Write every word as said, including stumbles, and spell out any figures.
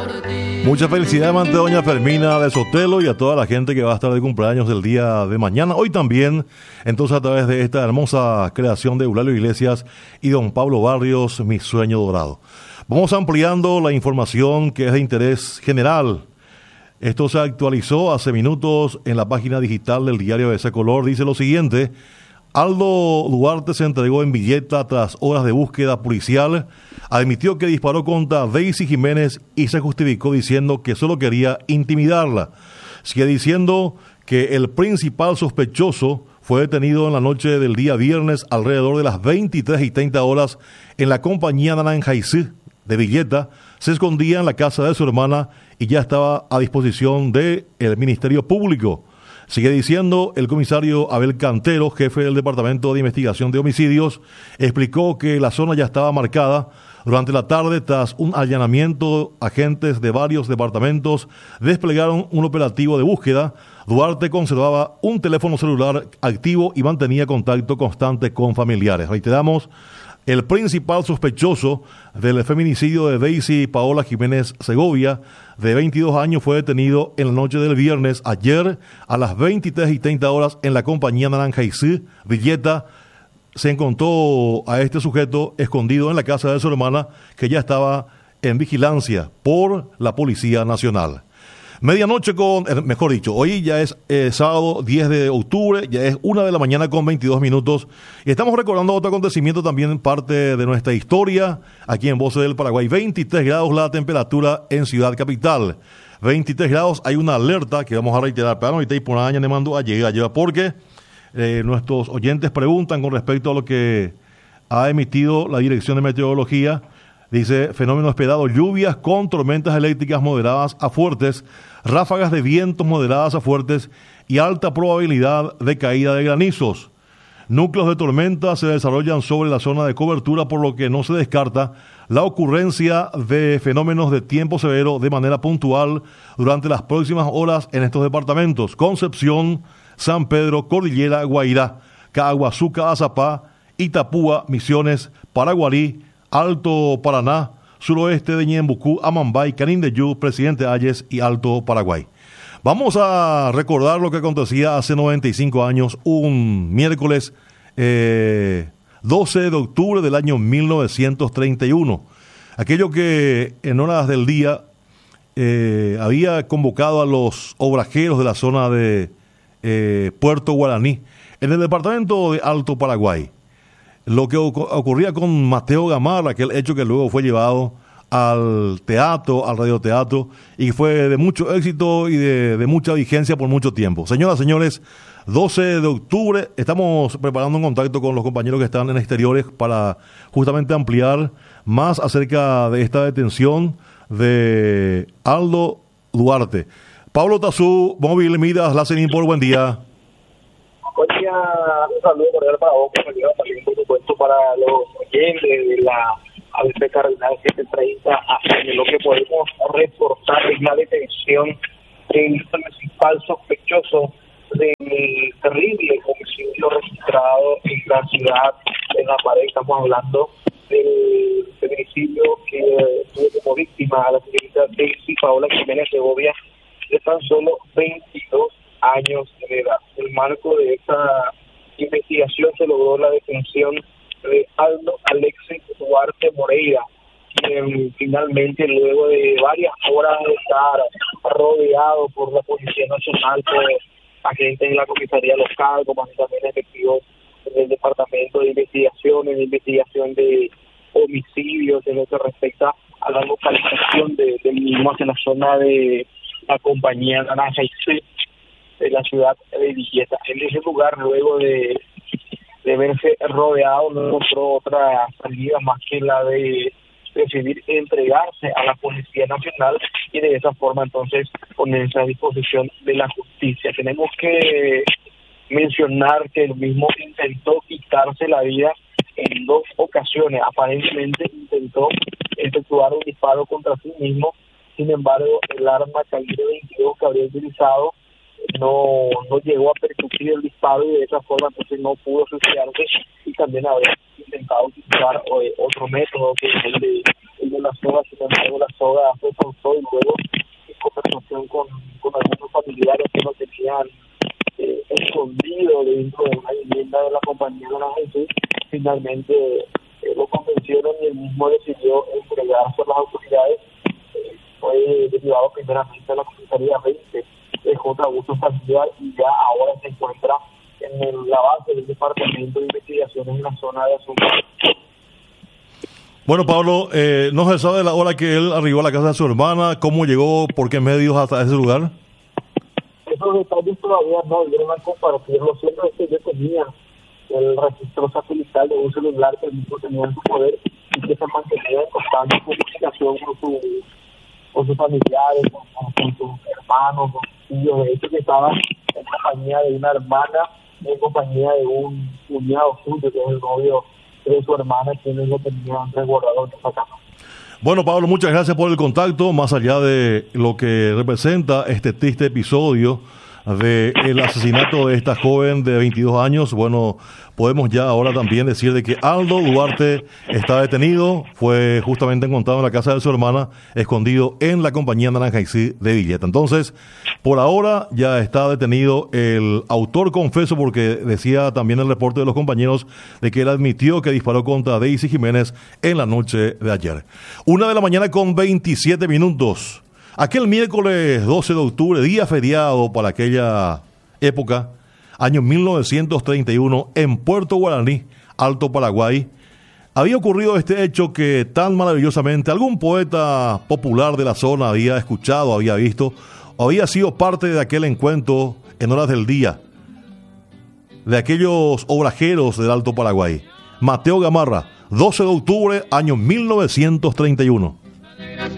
Mucha felicidad, amante doña Fermina de Sotelo, y a toda la gente que va a estar de cumpleaños el día de mañana. Hoy también, entonces, a través de esta hermosa creación de Eulalio Iglesias y don Pablo Barrios, Mi Sueño Dorado. Vamos ampliando la información que es de interés general. Esto se actualizó hace minutos en la página digital del diario de ese color. Dice lo siguiente: Aldo Duarte se entregó en Villeta tras horas de búsqueda policial. Admitió que disparó contra Daisy Jiménez y se justificó diciendo que solo quería intimidarla. Sigue diciendo que el principal sospechoso fue detenido en la noche del día viernes alrededor de las veintitrés y treinta horas en la compañía Naranjaisí de Villeta. Se escondía en la casa de su hermana y ya estaba a disposición del Ministerio Público. Sigue diciendo el comisario Abel Cantero, jefe del Departamento de Investigación de Homicidios, explicó que la zona ya estaba marcada. Durante la tarde, tras un allanamiento, agentes de varios departamentos desplegaron un operativo de búsqueda. Duarte conservaba un teléfono celular activo y mantenía contacto constante con familiares. Reiteramos, el principal sospechoso del feminicidio de Daisy Paola Jiménez Segovia, de veintidós años, fue detenido en la noche del viernes ayer a las veintitrés y treinta horas en la compañía Naranjaisí, Villeta. Se encontró a este sujeto escondido en la casa de su hermana, que ya estaba en vigilancia por la Policía Nacional. Medianoche con, mejor dicho, hoy ya es eh, sábado diez de octubre, ya es una de la mañana con veintidós minutos, y estamos recordando otro acontecimiento también, parte de nuestra historia, aquí en Voces del Paraguay. veintitrés grados la temperatura en Ciudad Capital, veintitrés grados, hay una alerta que vamos a reiterar, pero ahorita y por año me mando a llegar, porque eh, nuestros oyentes preguntan con respecto a lo que ha emitido la Dirección de Meteorología. Dice: fenómeno esperado, lluvias con tormentas eléctricas moderadas a fuertes, ráfagas de vientos moderadas a fuertes y alta probabilidad de caída de granizos. Núcleos de tormenta se desarrollan sobre la zona de cobertura, por lo que no se descarta la ocurrencia de fenómenos de tiempo severo de manera puntual durante las próximas horas en estos departamentos: Concepción, San Pedro, Cordillera, Guairá, Caguazuca, Azapá, Itapúa, Misiones, Paraguarí, Alto Paraná, suroeste de Ñembucú, Amambay, Canindeyú, Presidente Hayes y Alto Paraguay. Vamos a recordar lo que acontecía hace noventa y cinco años, un miércoles eh, doce de octubre del año mil novecientos treinta y uno. Aquello que en horas del día eh, había convocado a los obrajeros de la zona de eh, Puerto Guaraní, en el departamento de Alto Paraguay. Lo que ocurría con Mateo Gamarra, aquel hecho que luego fue llevado al teatro, al radioteatro, y fue de mucho éxito y de, de mucha vigencia por mucho tiempo. Señoras, señores, doce de octubre, estamos preparando un contacto con los compañeros que están en exteriores para justamente ampliar más acerca de esta detención de Aldo Duarte. Pablo Tazú, Móvil Midas, la CENIN, por buen día. Buen día, un saludo cordial para vos, compañero, también por supuesto para los oyentes de la A B C Cardinal setecientos treinta A M. Lo que podemos reportar es la detención del principal sospechoso del terrible homicidio registrado en la ciudad de La Pared. Estamos hablando del feminicidio que tuvo como víctima a la señorita Daisy Paola Jiménez Segovia, de tan solo veintidós años de edad. En el marco de esta investigación se logró la detención de Aldo Alexis Duarte Moreira, quien finalmente, luego de varias horas de estar rodeado por la Policía Nacional, por agentes de la comisaría local, como también efectivos del Departamento de Investigaciones, de Investigación de Homicidios, en lo que respecta a la localización de, del mismo hacia la zona de la compañía Naranjaisí de la ciudad de Villeta. En ese lugar, luego de, de verse rodeado, no encontró otra salida más que la de decidir entregarse a la Policía Nacional y de esa forma entonces ponerse a disposición de la justicia. Tenemos que mencionar que el mismo intentó quitarse la vida en dos ocasiones. Aparentemente intentó efectuar un disparo contra sí mismo, sin embargo el arma calibre veintidós que habría utilizado no no llegó a percutir el disparo y de esa forma entonces no pudo suicidarse, y también habría intentado utilizar eh, otro método que es el de, el de la soga. Sin embargo, la soga se soltó y luego, en conversación con, con algunos familiares que lo tenían eh, escondido dentro de una vivienda de la compañía de la Jesús, finalmente eh, lo convencieron y él mismo decidió entregarse a las autoridades. Eh, fue derivado primeramente a la comisaría veinte de J. Augusto Familiar y ya ahora se encuentra en el, la base del Departamento de Investigaciones en la zona de Asunción. Bueno, Pablo, eh, no se sabe la hora que él arribó a la casa de su hermana, cómo llegó, por qué medios hasta ese lugar. Esos detalles todavía no dieron a compartir. Lo cierto es que yo tenía el registro satelital de un celular que el mismo tenía en su poder y que se mantenía en constante comunicación con su con sus familiares, con, con sus hermanos, con sus tíos. De hecho, que estaba en compañía de una hermana y en compañía de un cuñado suyo, que es el novio de su hermana, quienes lo tenían resguardado en esa casa. Bueno, Pablo, muchas gracias por el contacto. Más allá de lo que representa este triste episodio del asesinato de esta joven de veintidós años, bueno, podemos ya ahora también decir de que Aldo Duarte está detenido, fue justamente encontrado en la casa de su hermana, escondido en la compañía Naranjaicí de Villeta. Entonces, por ahora ya está detenido el autor confeso, porque decía también el reporte de los compañeros de que él admitió que disparó contra Daisy Jiménez en la noche de ayer. Una de la mañana con veintisiete minutos. Aquel miércoles doce de octubre, día feriado para aquella época, año mil novecientos treinta y uno, en Puerto Guaraní, Alto Paraguay, había ocurrido este hecho que tan maravillosamente algún poeta popular de la zona había escuchado, había visto, o había sido parte de aquel encuentro en horas del día, de aquellos obrajeros del Alto Paraguay. Mateo Gamarra, doce de octubre, año mil novecientos treinta y uno.